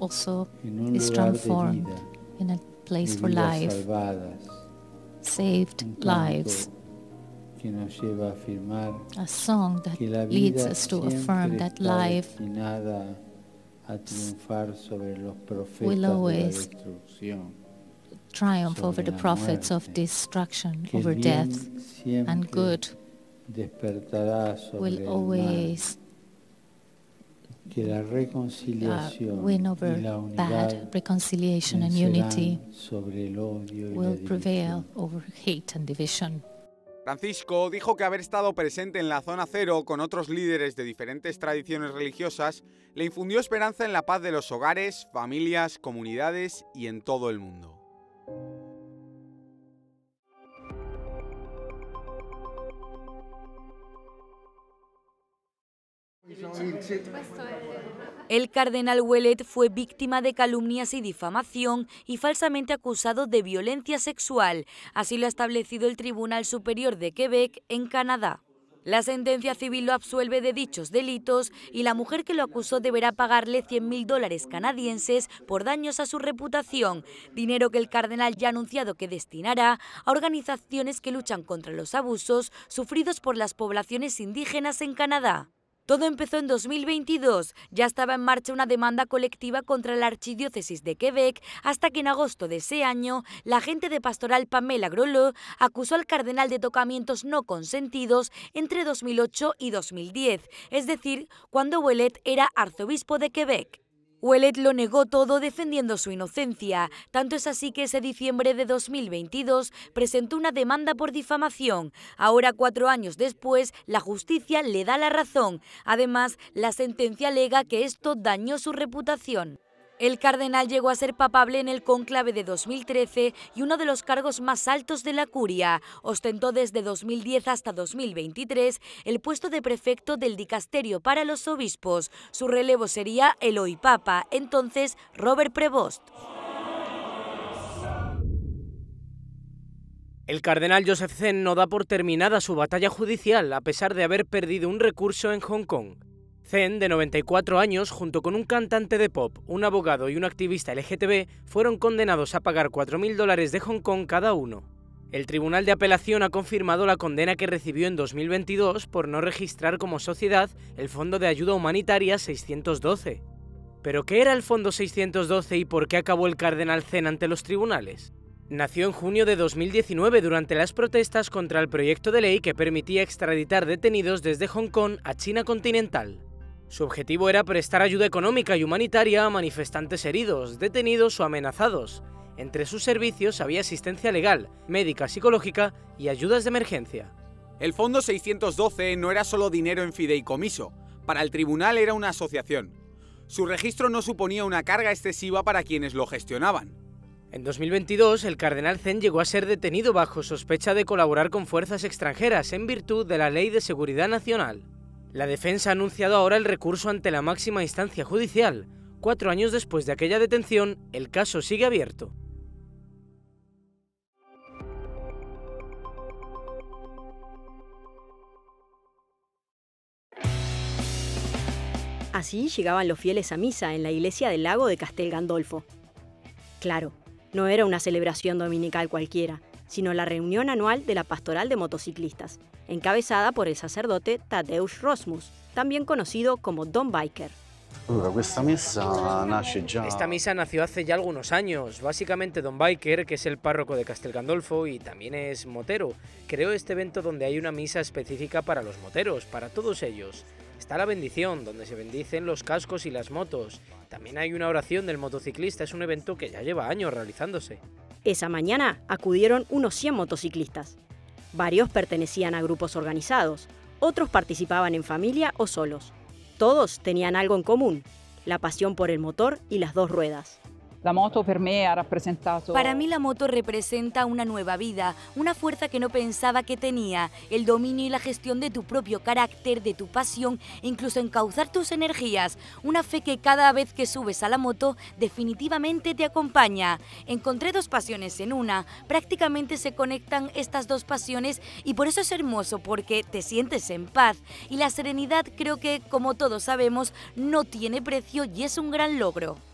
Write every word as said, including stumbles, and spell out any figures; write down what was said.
also is transformed in a place for life, saved lives. A song that leads us to affirm that life will always triumph over the prophets of destruction, over death, and good will always uh, win over bad. Reconciliation and unity will prevail over hate and division. Francisco dijo que haber estado presente en la Zona Cero con otros líderes de diferentes tradiciones religiosas le infundió esperanza en la paz de los hogares, familias, comunidades y en todo el mundo. El cardenal Ouellet fue víctima de calumnias y difamación y falsamente acusado de violencia sexual. Así lo ha establecido el Tribunal Superior de Quebec, en Canadá. La sentencia civil lo absuelve de dichos delitos y la mujer que lo acusó deberá pagarle cien mil dólares canadienses por daños a su reputación, dinero que el cardenal ya ha anunciado que destinará a organizaciones que luchan contra los abusos sufridos por las poblaciones indígenas en Canadá. Todo empezó en dos mil veintidós, ya estaba en marcha una demanda colectiva contra la Archidiócesis de Quebec, hasta que en agosto de ese año, la agente de pastoral Pamela Grolleau acusó al cardenal de tocamientos no consentidos entre dos mil ocho y dos mil diez, es decir, cuando Ouellet era arzobispo de Quebec. Ouellet lo negó todo defendiendo su inocencia, tanto es así que ese diciembre de dos mil veintidós presentó una demanda por difamación. Ahora, cuatro años después, la justicia le da la razón. Además, la sentencia alega que esto dañó su reputación. El cardenal llegó a ser papable en el cónclave de dos mil trece y uno de los cargos más altos de la curia. Ostentó desde dos mil diez hasta dos mil veintitrés el puesto de prefecto del dicasterio para los obispos. Su relevo sería el hoy papa, entonces Robert Prevost. El cardenal Joseph Zen no da por terminada su batalla judicial a pesar de haber perdido un recurso en Hong Kong. Zen, de noventa y cuatro años, junto con un cantante de pop, un abogado y un activista L G T B, fueron condenados a pagar cuatro mil dólares de Hong Kong cada uno. El Tribunal de Apelación ha confirmado la condena que recibió en dos mil veintidós por no registrar como sociedad el Fondo de Ayuda Humanitaria seiscientos doce. ¿Pero qué era el Fondo seiscientos doce y por qué acabó el cardenal Zen ante los tribunales? Nació en junio de dos mil diecinueve durante las protestas contra el proyecto de ley que permitía extraditar detenidos desde Hong Kong a China continental. Su objetivo era prestar ayuda económica y humanitaria a manifestantes heridos, detenidos o amenazados. Entre sus servicios había asistencia legal, médica, psicológica y ayudas de emergencia. El Fondo seiscientos doce no era solo dinero en fideicomiso, para el tribunal era una asociación. Su registro no suponía una carga excesiva para quienes lo gestionaban. En dos mil veintidós, el cardenal Zen llegó a ser detenido bajo sospecha de colaborar con fuerzas extranjeras en virtud de la Ley de Seguridad Nacional. La defensa ha anunciado ahora el recurso ante la máxima instancia judicial. Cuatro años después de aquella detención, el caso sigue abierto. Así llegaban los fieles a misa en la iglesia del lago de Castel Gandolfo. Claro, no era una celebración dominical cualquiera, sino la reunión anual de la Pastoral de Motociclistas, encabezada por el sacerdote Tadeusz Rosmus, también conocido como Don Biker. Esta misa nació hace ya algunos años. Básicamente Don Biker, que es el párroco de Castel Gandolfo y también es motero, creó este evento donde hay una misa específica para los moteros, para todos ellos. Está la bendición, donde se bendicen los cascos y las motos. También hay una oración del motociclista, es un evento que ya lleva años realizándose. Esa mañana acudieron unos cien motociclistas. Varios pertenecían a grupos organizados, otros participaban en familia o solos. Todos tenían algo en común, la pasión por el motor y las dos ruedas. La moto per me ha rappresentato... Para mí la moto representa una nueva vida, una fuerza que no pensaba que tenía, el dominio y la gestión de tu propio carácter, de tu pasión, incluso encauzar tus energías, una fe que cada vez que subes a la moto definitivamente te acompaña. Encontré dos pasiones en una, prácticamente se conectan estas dos pasiones y por eso es hermoso, porque te sientes en paz y la serenidad creo que, como todos sabemos, no tiene precio y es un gran logro.